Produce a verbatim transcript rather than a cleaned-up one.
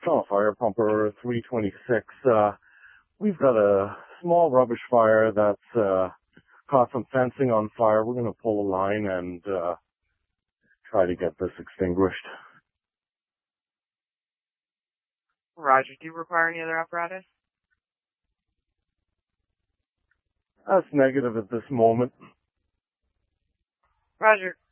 Shaw Fire Pumper three twenty-six. Uh, we've got a small rubbish fire that's uh, caught some fencing on fire. We're going to pull a line and uh, try to get this extinguished. Roger. Do you require any other apparatus? That's negative at this moment. Roger.